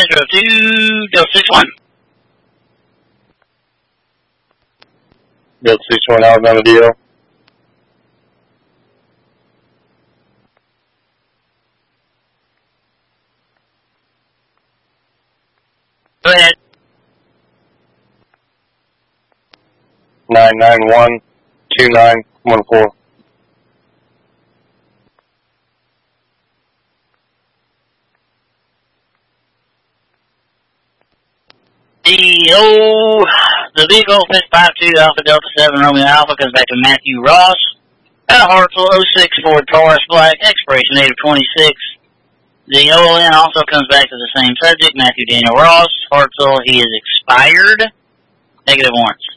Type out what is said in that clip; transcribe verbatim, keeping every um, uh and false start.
Metro two, Delta six one. Delta six one, Alabama D L. Go ahead. nine nine one, two nine one four. The oh, the vehicle is five two Alpha Delta seven Romeo Alpha comes back to Matthew Ross at Hartsville oh six Ford Taurus Black, expiration date of twenty-six. The O L N also comes back to the same subject, Matthew Daniel Ross, Hartsville. He is expired. Negative warrants.